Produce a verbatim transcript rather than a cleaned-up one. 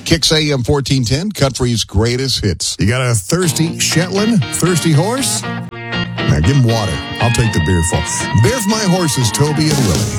Kicks A M fourteen ten, country's greatest hits. You got a thirsty Shetland, thirsty horse? Now give him water. I'll take the beer for. Beer for my horses, Toby and Willie.